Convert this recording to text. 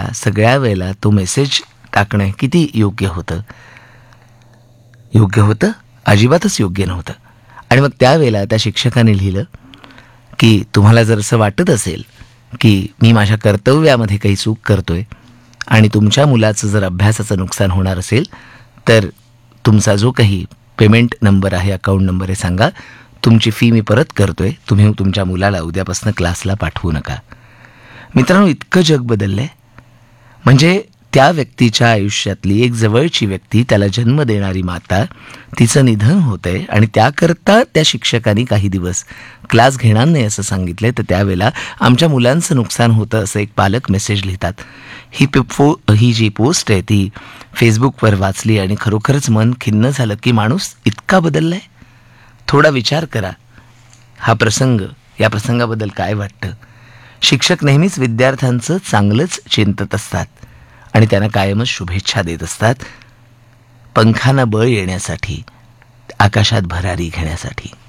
सगळ्या वेळेला तो मेसेज टाकणं किती योग्य होतं? योग्य होतं? अजिबातच योग्य नव्हतं. आणि मग त्यावेळेला त्या शिक्षकाने लिहिलं की तुम्हाला जर असं वाटत असेल की मी माझ्या कर्तव्यामध्ये काही चूक करतोय आणि तुमच्या मुलाचं जर अभ्यासाचं नुकसान होणार असेल तर तुमचा जो काही पेमेंट नंबर आहे, अकाउंट नंबर आहे, सांगा. तुमची फी मी परत करतोय. तुम्ही तुमच्या मुलाला उद्यापासून क्लासला पाठवू नका. मित्रांनो, इतकं जग बदललं आहे. म्हणजे त्या व्यक्तीच्या आयुष्यातली एक जवळची व्यक्ती, त्याला जन्म देणारी माता, तिचं निधन होतं आहे आणि त्याकरता त्या शिक्षकांनी काही दिवस क्लास घेणार नाही असं सांगितलं आहे. तर त्यावेळेला आमच्या मुलांचं नुकसान होतं असं एक पालक मेसेज लिहितात. ही जी पोस्ट आहे ती फेसबुकवर वाचली आणि खरोखरच मन खिन्न झालं की माणूस इतका बदलला आहे. थोडा विचार करा. या प्रसंगाबद्दल काय वाटतं? शिक्षक नेहमीच विद्यार्थ्यांचं चांगलंच चिंतत असतात आणि त्यांना कायमच शुभेच्छा देत असतात, पंखांना बळ येण्यासाठी, आकाशात भरारी घेण्यासाठी.